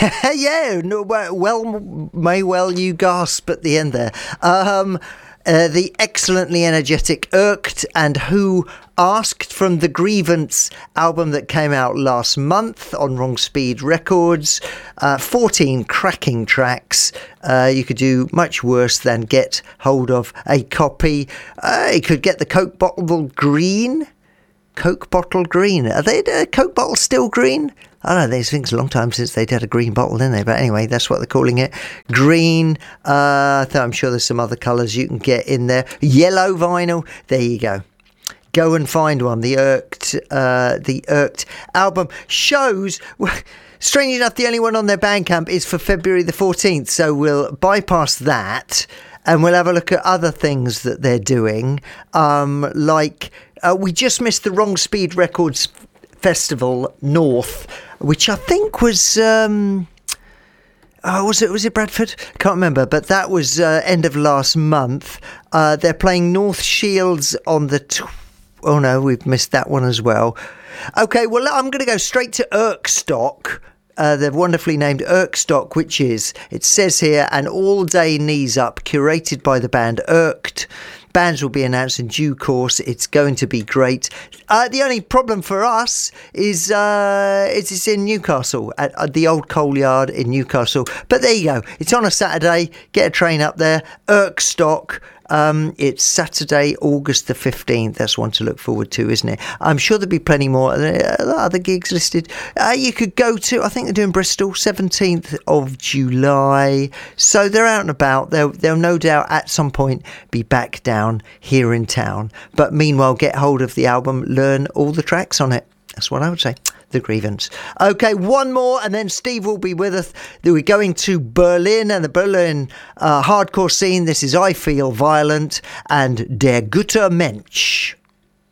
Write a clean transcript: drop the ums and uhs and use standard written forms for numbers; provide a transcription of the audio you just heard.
Yeah, no, may well you gasp at the end there. The excellently energetic Irked and Who Asked from the Grievance album that came out last month on Wrong Speed Records. 14 cracking tracks. You could do much worse than get hold of a copy. You could get the Coke Bottle Green. Coke Bottle Green. Are they Coke bottles still green? I don't know, these things a long time since they'd had a green bottle, didn't they? But anyway, that's what they're calling it. Green. I'm sure there's some other colours you can get in there. Yellow vinyl. There you go. Go and find one. The Irked album. Shows. Strange enough, the only one on their Bandcamp is for February the 14th. So we'll bypass that and we'll have a look at other things that they're doing. We just missed the Wrong Speed Records Festival North, which I think was was it Bradford? Can't remember, but that was end of last month. They're playing North Shields on the oh no, we've missed that one as well. Okay, well I'm going to go straight to Irkstock. The wonderfully named Irkstock, which is, it says here, an all-day knees up curated by the band Irked. Bands will be announced in due course. It's going to be great. The only problem for us is it's in Newcastle, at the old coal yard in Newcastle. But there you go. It's on a Saturday. Get a train up there. Irkstock. It's Saturday, August the 15th. That's one to look forward to, isn't it? I'm sure there'll be plenty more other gigs listed. You could go to, I think they're doing Bristol, 17th of July. So they're out and about. They'll no doubt at some point be back down here in town. But meanwhile, get hold of the album, learn all the tracks on it. That's what I would say. The Grievance. Okay, one more and then Steve will be with us. We're going to Berlin and the Berlin hardcore scene. This is I Feel Violent and Der Guter Mensch.